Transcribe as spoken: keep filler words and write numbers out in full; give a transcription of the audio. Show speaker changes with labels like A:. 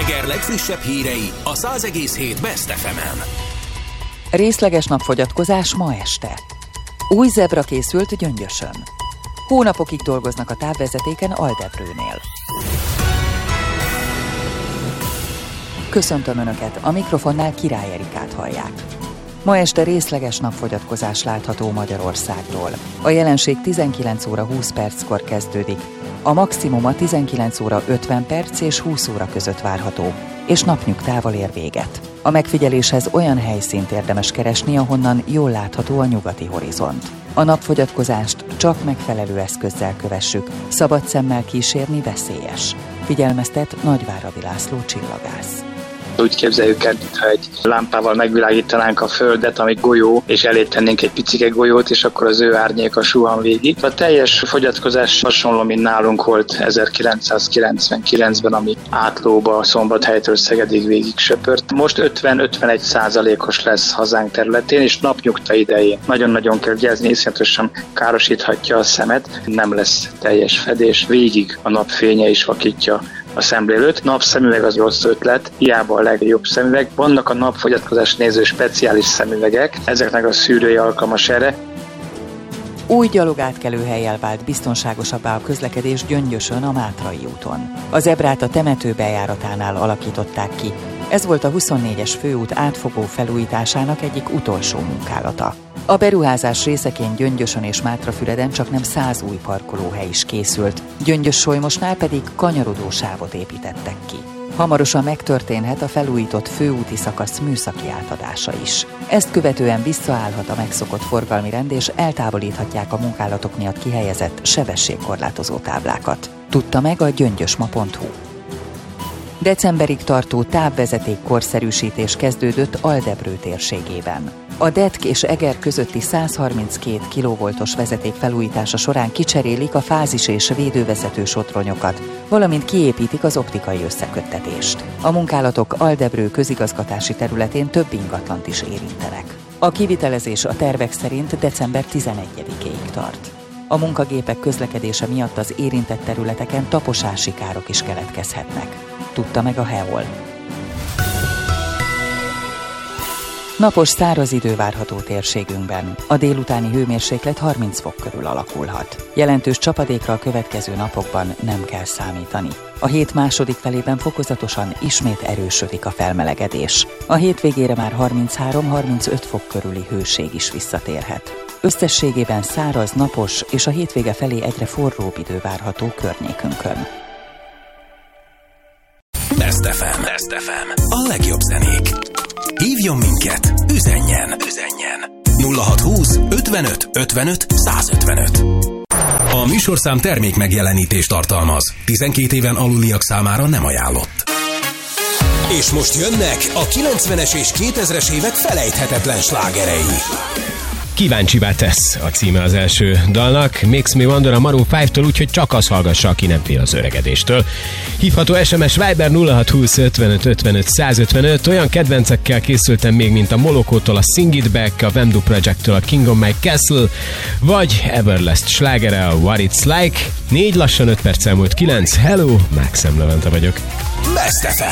A: Eger legfrissebb hírei a száz egész hét Best ef emen.
B: Részleges napfogyatkozás ma este. Új zebra készült Gyöngyösön. Hónapokig dolgoznak a távvezetéken Aldebrőnél. Köszöntöm Önöket, a mikrofonnál Király Erikát hallják. Ma este részleges napfogyatkozás látható Magyarországról. A jelenség tizenkilenc óra húsz perckor kezdődik. A maximuma tizenkilenc óra ötven perc és húsz óra között várható, és napnyugtával ér véget. A megfigyeléshez olyan helyszínt érdemes keresni, ahonnan jól látható a nyugati horizont. A napfogyatkozást csak megfelelő eszközzel kövessük, szabad szemmel kísérni veszélyes. Figyelmeztet Nagyváradi László csillagász.
C: Úgy képzeljük el, mintha egy lámpával megvilágítanánk a Földet, ami golyó, és elé tennénk egy picike golyót, és akkor az ő árnyéka suhan végig. A teljes fogyatkozás hasonló, mint nálunk volt ezerkilencszázkilencvenkilencben, ami Átlóba, Szombathelytől Szegedig végig söpört. Most ötven-ötvenegy százalékos lesz hazánk területén, és napnyugta idején. Nagyon-nagyon kell vigyázni, iszonyatosan károsíthatja a szemet, nem lesz teljes fedés, végig a napfénye is vakítja a szemlélőt. Napszemüveg az rossz ötlet, hiába a legjobb szemüveg. Vannak a napfogyatkozás néző speciális szemüvegek, ezeknek a szűrője alkalmas erre.
B: Új gyalogátkelőhellyel vált biztonságosabbá a közlekedés Gyöngyösön a Mátrai úton. A zebrát a temető bejáratánál alakították ki. Ez volt a huszonnégyes főút átfogó felújításának egyik utolsó munkálata. A beruházás részeként Gyöngyösön és Mátrafüreden csaknem száz új parkolóhely is készült, Gyöngyös-Solymosnál pedig kanyarodó sávot építettek ki. Hamarosan megtörténhet a felújított főúti szakasz műszaki átadása is. Ezt követően visszaállhat a megszokott forgalmi rend, és eltávolíthatják a munkálatok miatt kihelyezett sebességkorlátozó táblákat. Tudta meg a gyöngyösma pont hu. Decemberig tartó távvezeték korszerűsítés kezdődött Aldebrő térségében. A Detk és Eger közötti száz harminckét kilovoltos vezeték felújítása során kicserélik a fázis és védővezető sodronyokat, valamint kiépítik az optikai összeköttetést. A munkálatok Aldebrő közigazgatási területén több ingatlant is érintenek. A kivitelezés a tervek szerint december tizenegyedikéig tart. A munkagépek közlekedése miatt az érintett területeken taposási károk is keletkezhetnek. Tudta meg a hé e o el. Napos száraz idő várható térségünkben. A délutáni hőmérséklet harminc fok körül alakulhat. Jelentős csapadékra a következő napokban nem kell számítani. A hét második felében fokozatosan ismét erősödik a felmelegedés. A hétvégére már harminchárom-harmincöt fok körüli hőség is visszatérhet. Összességében száraz, napos és a hétvége felé egyre forróbb idő várható környékünkön.
A: Best ef em. Best ef em. A legjobb zenék. Hívjon minket, üzenjen, üzenjen. nulla hat húsz ötvenöt ötvenöt százötvenöt. A műsorszám termék megjelenítést tartalmaz. tizenkét éven aluliak számára nem ajánlott. És most jönnek a kilencvenes és kétezres évek felejthetetlen slágerei.
D: Kíváncsivá tesz a címe az első dalnak. Makes Me Wonder a Maroon öttől, úgyhogy csak az hallgassa, aki nem fél az öregedéstől. Hívható es em es Viber nulla hat húsz ötvenöt ötvenöt százötvenöt. Olyan kedvencekkel készültem még, mint a Molokótól a Sing It Back, a Vemdu Projecttől a King on My Castle, vagy Everlast slágere a What It's Like. Négy lassan öt perc elmúlt kilenc. Hello, Mákszem Levente vagyok.
A: Best ef em.